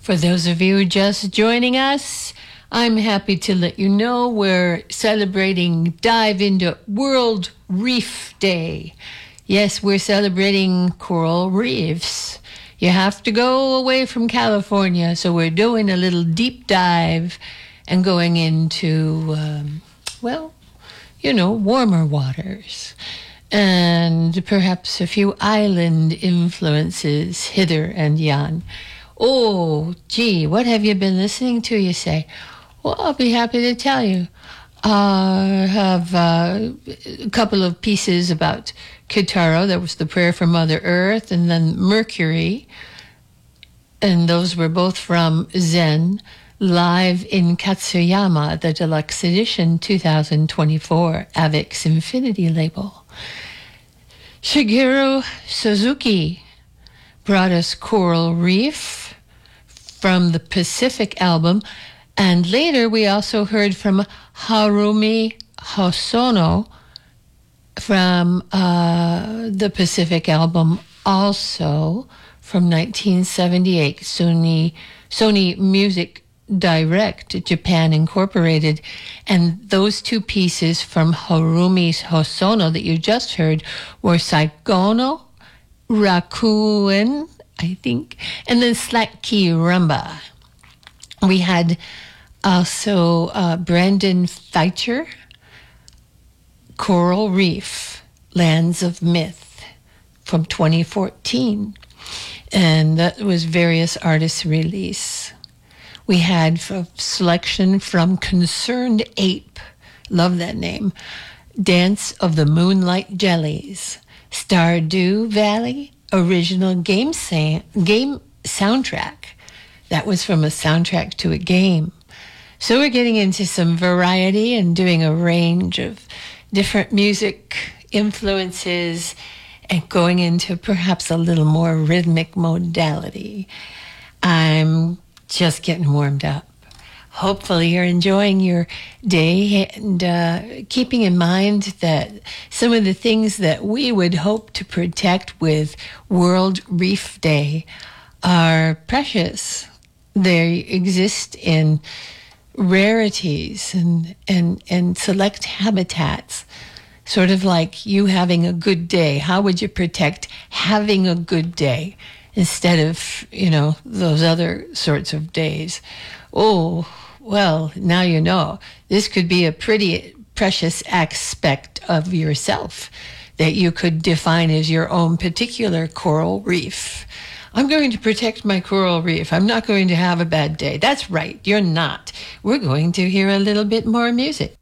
For those of you just joining us, I'm happy to let you know we're celebrating Dive Into World Reef Day. Yes, we're celebrating coral reefs. You have to go away from California, so we're doing a little deep dive and going into, warmer waters. And perhaps a few island influences hither and yon. Oh, gee, what have you been listening to, you say? Well, I'll be happy to tell you. I have a couple of pieces about Kitaro. There was the Prayer for Mother Earth, and then Mercury. And those were both from Zen, live in Katsuyama, the Deluxe Edition 2024, Avex Infinity label. Shigeru Suzuki brought us Coral Reef from the Pacific album, and later we also heard from Harumi Hosono from the Pacific album, also from 1978, Sony Music Direct Japan Incorporated. And those two pieces from Harumi Hosono that you just heard were Saigono Rakuen, I think, and then Slack Key Rumba. We had also Brandon Feicher, Coral Reef, Lands of Myth from 2014. And that was various artists' release. We had a selection from Concerned Ape, love that name, Dance of the Moonlight Jellies, Stardew Valley, original game soundtrack. That was from a soundtrack to a game. So we're getting into some variety and doing a range of different music influences and going into perhaps a little more rhythmic modality. I'm just getting warmed up. Hopefully you're enjoying your day and keeping in mind that some of the things that we would hope to protect with World Reef Day are precious. They exist in rarities and select habitats, sort of like you having a good day. How would you protect having a good day instead of, those other sorts of days? Oh, well, now you know. This could be a pretty precious aspect of yourself that you could define as your own particular coral reef. I'm going to protect my coral reef. I'm not going to have a bad day. That's right, you're not. We're going to hear a little bit more music.